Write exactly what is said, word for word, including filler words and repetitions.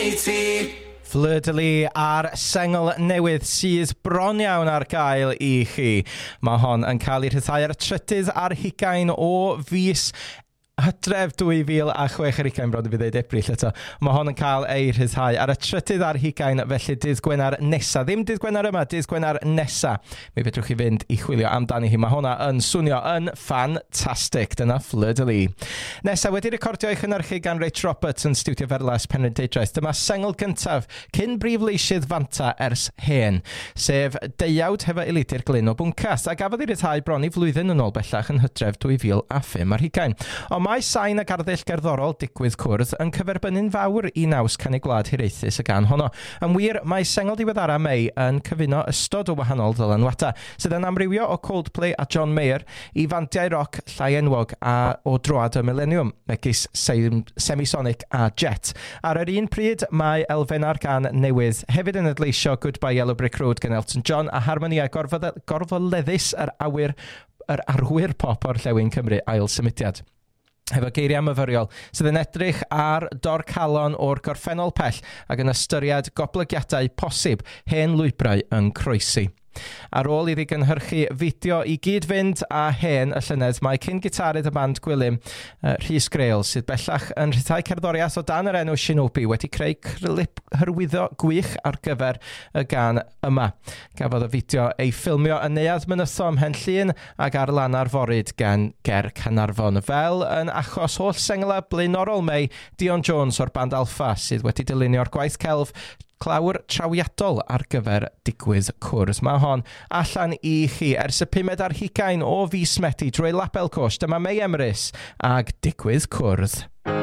ti. Fleur de Lis a'r sengl newydd sydd bron iawn ar gael i chi. Mae hon yn cael ei rhyddhau ar y trydydd ar hugain o fis Hydref dwy fil a chwech ar ugain bron i fi ddeud Ebrill eto. Mae hon yn cael ei rhyddhau ar y trydydd ar hugain, felly dydd Gwener nesa. Ddim dydd Gwener yma, dydd Gwener nesa. Mi fedrwch chi fynd i chwilio amdani hi. Mae hwnna yn swnio yn ffantastig. Dyna Fleur de Lis. Nesa wedi recordio ei chynhyrchu gan Rich Roberts yn Studio Ferlas Penrhyndeudraeth. Dyma sengl gyntaf cyn brifleisydd Fanta ers hen, sef Deuawd hefo Eleidir Glyn o Bwncast, a gafodd ei ryddhau bron i flwyddyn yn ôl bellach yn Hydref dwy fil a phum ar hugain. Ond mae sain ag arddull gerddorol digwydd cwrdd yn cyferbynnu'n fawr i naws Cynnig Gwlad Hiraethus y gan honno. Yn wir, mae sengl diweddara Mei yn cyfuno ystod o wahanol ddylanwada, sydd yn amrywio o Coldplay a John Mayer i fantiau roc llai enwog a o droad y Millennium, megis Semisonic a Jet. Ar yr un pryd, mae elfenna'r gan newydd hefyd yn adleisio Goodbye Yellow Brick Road gan Elton John a harmonia gorfoleddus yr awyr yr arwyr pop o'r Llewyn Cymru ail symudiad. Hefo geiriau myfyriol sydd yn edrych ar dorcalon o'r gorffennol pell ac yn ystyried goblygiadau posib hen lwybrau yn croesi. Ar ôl iddi gynhyrchu fideo i gyd fynd a hen y llynedd, mae cyn gitarydd y band Gwilym, uh, Rhys Greil, sydd bellach yn rhyddhau cerddoriaeth o dan yr enw Shinobi, wedi creu clip hyrwyddo gwych ar gyfer y gan yma. Gafodd y fideo ei ffilmio yn neuadd mynytho ym Mhenllyn ac ar lan arforyd gan Ger Canarfon. Fel yn achos holl sengla blaenorol Mei, Dion Jones o'r band Alpha, sydd wedi dylunio'r gwaith celf clawr trawiadol ar gyfer digwydd cwrs. Mae hon allan i chi ers y pumed ar hugain o fis Medi drwy Label Cosh. Dyma Mei Emrys ag digwydd cwrdd.